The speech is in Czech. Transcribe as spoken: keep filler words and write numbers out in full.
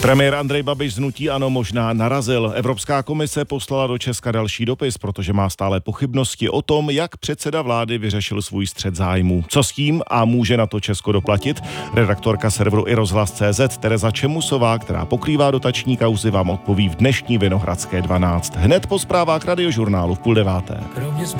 Premiér Andrej Babiš z hnutí ANO možná narazil. Evropská komise poslala do Česka další dopis, protože má stále pochybnosti o tom, jak předseda vlády vyřešil svůj střet zájmů. Co s tím a může na to Česko doplatit? Redaktorka serveru i rozhlas tečka cé zet Tereza Čemusová, která pokrývá dotační kauzy, vám odpoví v dnešní Vinohradské dvanáct. Hned po zprávách Radiožurnálu v půl deváté.